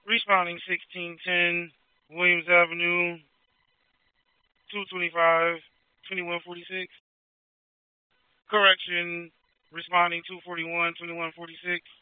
Responding 1610 Williams Avenue, 225, 2146. Correction, responding 241, 2146.